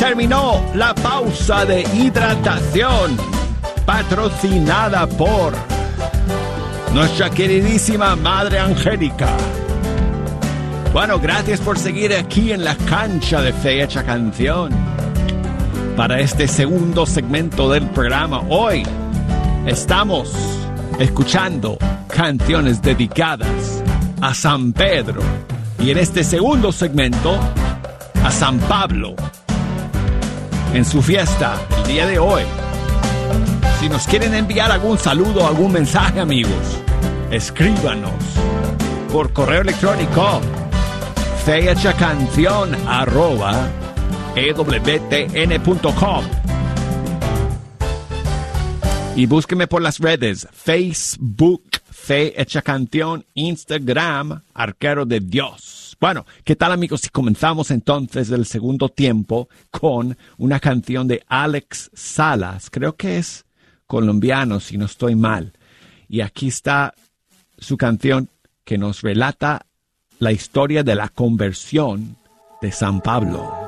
terminó la pausa de hidratación, patrocinada por nuestra queridísima Madre Angélica. Bueno, gracias por seguir aquí en la cancha de Fe Hecha Canción. Para este segundo segmento del programa, hoy estamos escuchando canciones dedicadas a San Pedro. Y en este segundo segmento, a San Pablo, en su fiesta, el día de hoy. Si nos quieren enviar algún saludo, algún mensaje, amigos, escríbanos por correo electrónico fehechacancion@ewtn.com y búsqueme por las redes Facebook, Fe Hecha Canción, Instagram, Arquero de Dios. Bueno, ¿qué tal, amigos? Si comenzamos entonces el segundo tiempo con una canción de Alex Salas, creo que es colombiano, si no estoy mal. Y aquí está su canción que nos relata la historia de la conversión de San Pablo.